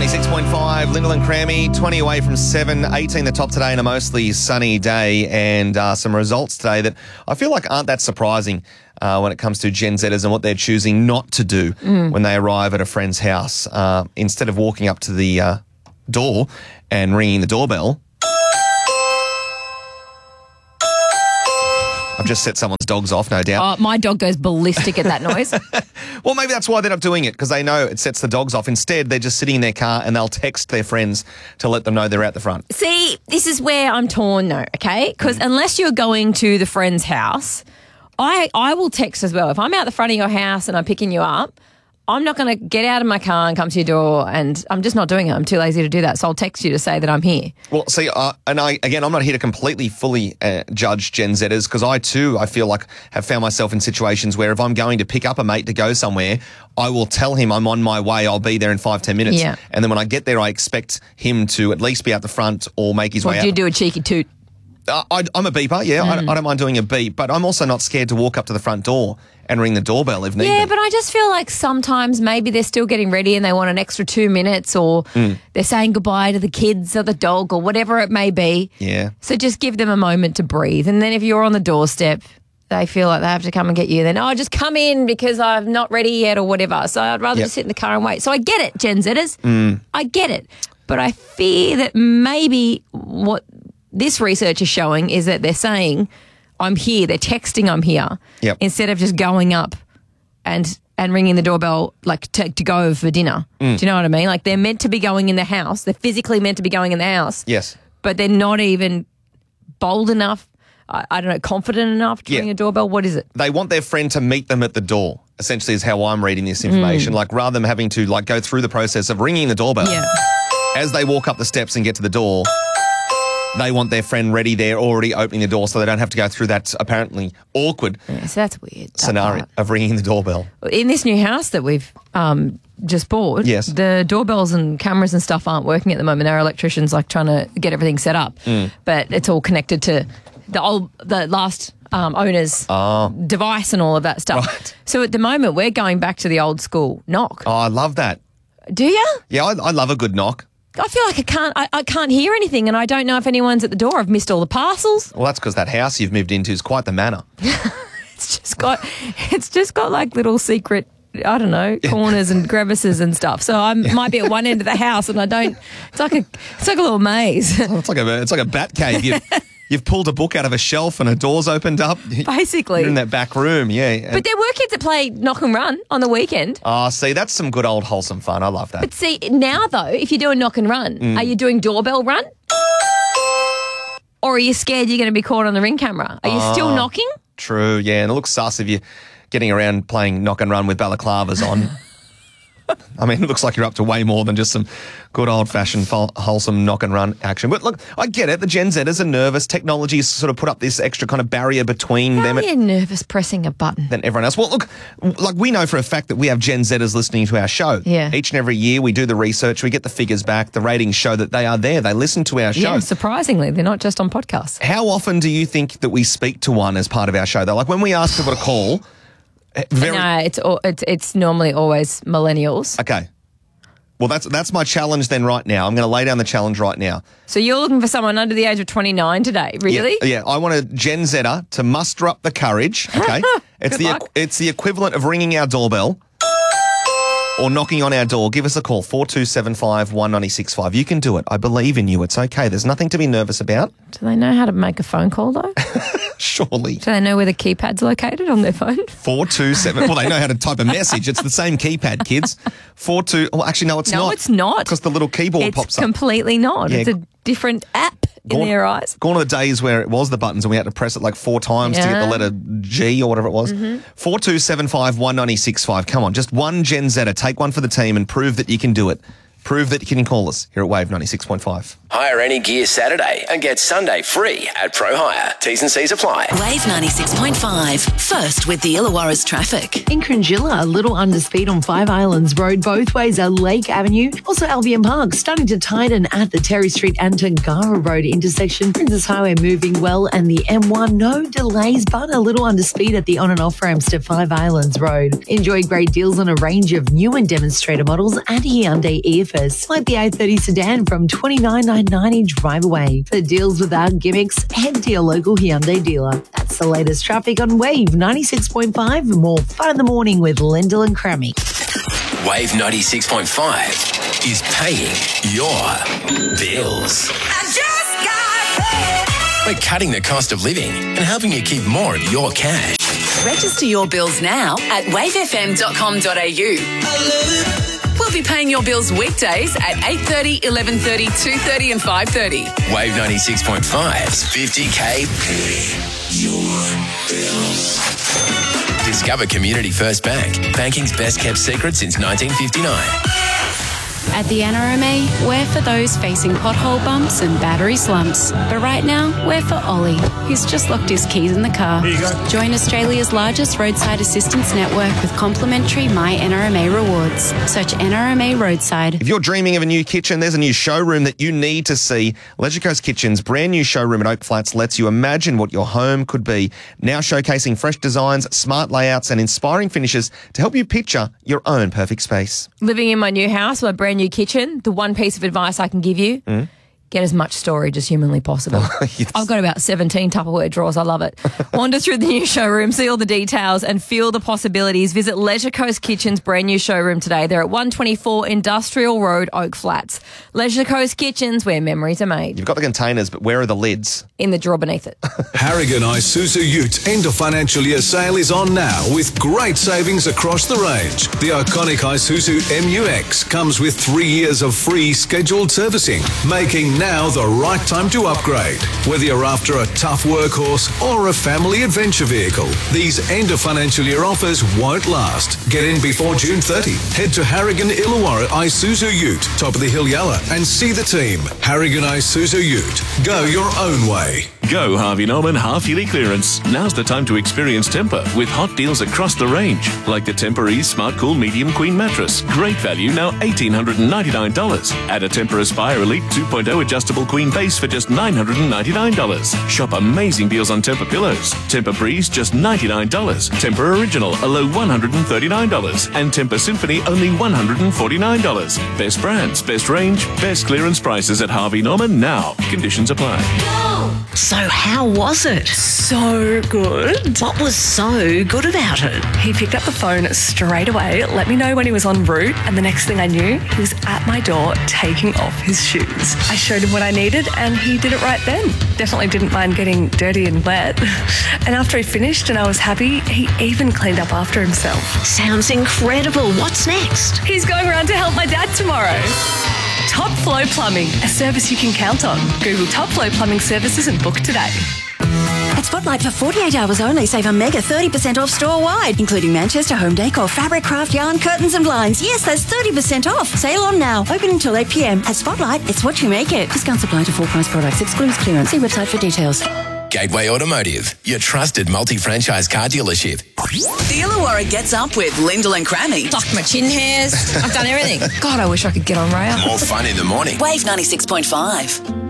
96.5, Lyndall and Crammy, 20 away from 7, 18 the top today and a mostly sunny day, and some results today that I feel like aren't that surprising when it comes to Gen Zers and what they're choosing not to do when they arrive at a friend's house. Instead of walking up to the door and ringing the doorbell, I've just set someone's dogs off, no doubt. Oh, my dog goes ballistic at that noise. Well, maybe that's why they're not doing it, because they know it sets the dogs off. Instead, they're just sitting in their car and they'll text their friends to let them know they're out the front. See, this is where I'm torn though, okay? Because unless you're going to the friend's house, I will text as well. If I'm out the front of your house and I'm picking you up, I'm not going to get out of my car and come to your door, and I'm just not doing it. I'm too lazy to do that. So I'll text you to say that I'm here. Well, see, I'm not here to completely fully judge Gen Zers, because I feel like have found myself in situations where if I'm going to pick up a mate to go somewhere, I will tell him I'm on my way, I'll be there in 5-10 minutes. Yeah. And then when I get there, I expect him to at least be out the front or make his way out. Do you do a cheeky toot? I'm a beeper, yeah. I don't mind doing a beep, but I'm also not scared to walk up to the front door and ring the doorbell if need be. Yeah, but I just feel like sometimes maybe they're still getting ready and they want an extra 2 minutes, or they're saying goodbye to the kids or the dog or whatever it may be. Yeah. So just give them a moment to breathe. And then if you're on the doorstep, they feel like they have to come and get you, then, just come in because I'm not ready yet or whatever. So I'd rather just sit in the car and wait. So I get it, Gen Zers. I get it. But I fear that maybe what this research is showing is that they're saying, I'm here. They're texting, I'm here. Yep. Instead of just going up and ringing the doorbell, like to go over for dinner. Do you know what I mean? Like, they're meant to be going in the house. They're physically meant to be going in the house. Yes. But they're not even bold enough, I don't know, confident enough to ring a doorbell. What is it? They want their friend to meet them at the door, essentially is how I'm reading this information. Like, rather than having to go through the process of ringing the doorbell, as they walk up the steps and get to the door, they want their friend ready there, already opening the door, so they don't have to go through that apparently awkward So that's weird. scenario of ringing the doorbell. In this new house that we've just bought, Yes. the doorbells and cameras and stuff aren't working at the moment. Our electrician's trying to get everything set up, but it's all connected to the last owner's device and all of that stuff. Right. So at the moment, we're going back to the old school knock. Oh, I love that. Do you? Yeah, I love a good knock. I feel like I can't hear anything, and I don't know if anyone's at the door. I've missed all the parcels. Well, that's because that house you've moved into is quite the manor. It's just got like little secret, I don't know, corners and crevices and stuff. So I might be at one end of the house, and I don't. It's like a little maze. It's like a bat cave. You've pulled a book out of a shelf and a door's opened up. Basically. You're in that back room, yeah. But there were kids that play knock and run on the weekend. Oh, see, that's some good old wholesome fun. I love that. But see, now though, if you're doing knock and run, are you doing doorbell run? Or are you scared you're going to be caught on the Ring camera? Are you still knocking? True, yeah. And it looks sus if you're getting around playing knock and run with balaclavas on. I mean, it looks like you're up to way more than just some good old-fashioned wholesome knock and run action. But look, I get it. The Gen Zers are nervous. Technology has sort of put up this extra kind of barrier between them. How are you nervous pressing a button? Than everyone else. Well, look, like we know for a fact that we have Gen Zers listening to our show. Yeah. Each and every year we do the research, we get the figures back, the ratings show that they are there. They listen to our show. Yeah, surprisingly, they're not just on podcasts. How often do you think that we speak to one as part of our show, though? Like when we ask people to call... No, it's normally always millennials. Okay. Well, that's my challenge then right now. I'm going to lay down the challenge right now. So you're looking for someone under the age of 29 today, really? Yeah. I want a Gen Zer to muster up the courage, okay? It's the equivalent of ringing our doorbell or knocking on our door. Give us a call, 4275 1965. You can do it. I believe in you. It's okay. There's nothing to be nervous about. Do they know how to make a phone call, though? Surely. Do they know where the keypad's located on their phone? 427. Well, they know how to type a message. It's the same keypad, kids. 42. Well, actually, no, it's not. No, it's not. Because the little keyboard pops up. It's completely not. Yeah. It's a different app in their eyes. Gone are the days where it was the buttons and we had to press it like 4 times to get the letter G or whatever it was. 4275 1965. Come on, just one Gen Zer. Take one for the team and prove that you can do it. Prove that you can call us here at Wave 96.5. Hire any gear Saturday and get Sunday free at Pro Hire. T's and C's apply. Wave 96.5. First with the Illawarra's traffic. In Cringilla, a little under speed on Five Islands Road. Both ways are Lake Avenue. Also Albion Park, starting to tighten at the Terry Street and Tangara Road intersection. Princess Highway moving well, and the M1, no delays, but a little under speed at the on and off ramps to Five Islands Road. Enjoy great deals on a range of new and demonstrator models at Hyundai EFS, like the A30 sedan from $29,990 drive away. For deals without gimmicks, head to your local Hyundai dealer. That's the latest traffic on Wave 96.5. More fun in the morning with Lyndall and Crammy. Wave 96.5 is paying your bills. We're cutting the cost of living and helping you keep more of your cash. Register your bills now at wavefm.com.au. We'll be paying your bills weekdays at 8:30, 11:30, 2:30 and 5:30. Wave 96.5's 50K Pay Your Bills. Discover Community First Bank, banking's best kept secret since 1959. At the NRMA, we're for those facing pothole bumps and battery slumps. But right now, we're for Ollie, who's just locked his keys in the car. Here you go. Join Australia's largest roadside assistance network with complimentary My NRMA rewards. Search NRMA Roadside. If you're dreaming of a new kitchen, there's a new showroom that you need to see. Leisure Coast Kitchen's brand new showroom at Oak Flats lets you imagine what your home could be. Now showcasing fresh designs, smart layouts and inspiring finishes to help you picture your own perfect space. Living in my new house, my brand new kitchen, the one piece of advice I can give you, get as much storage as humanly possible. Yes. I've got about 17 Tupperware drawers. I love it. Wander through the new showroom, see all the details and feel the possibilities. Visit Leisure Coast Kitchen's brand new showroom today. They're at 124 Industrial Road, Oak Flats. Leisure Coast Kitchens, where memories are made. You've got the containers, but where are the lids? In the drawer beneath it. Harrigan Isuzu Ute end of financial year sale is on now with great savings across the range. The iconic Isuzu MUX comes with 3 years of free scheduled servicing, making now the right time to upgrade. Whether you're after a tough workhorse or a family adventure vehicle, these end of financial year offers won't last. Get in before June 30. Head to Harrigan Illawarra Isuzu Ute, top of the hill Yalla, and see the team. Harrigan Isuzu Ute. Go your own way. Go Harvey Norman half-yearly clearance. Now's the time to experience Tempur with hot deals across the range. Like the Tempur Ease Smart Cool Medium Queen Mattress. Great value, now $1,899. Add a Tempur Aspire Elite 2.0 adjustable queen base for just $999. Shop amazing deals on Tempur pillows. Tempur Breeze, just $99. Tempur Original, a low $139. And Tempur Symphony, only $149. Best brands, best range, best clearance prices at Harvey Norman now. Conditions apply. So how was it? So good. What was so good about it? He picked up the phone straight away, let me know when he was en route, and the next thing I knew, he was at my door taking off his shoes. I showed him what I needed and he did it right then. Definitely didn't mind getting dirty and wet. And after he finished and I was happy, he even cleaned up after himself. Sounds incredible. What's next? He's going around to help my dad tomorrow. Top Flow Plumbing, a service you can count on. Google Top Flow Plumbing Services and book today. At Spotlight for 48 hours only, save a mega 30% off store-wide, including Manchester Home Decor, fabric, craft, yarn, curtains and blinds. Yes, that's 30% off. Sale on now. Open until 8 p.m. At Spotlight, it's what you make it. Discounts apply to full price products. Excludes clearance. See website for details. Gateway Automotive, your trusted multi-franchise car dealership. The Illawarra gets up with Lyndall and Crammy. Plucked my chin hairs. I've done everything. God, I wish I could get on rail. More fun in the morning. Wave 96.5.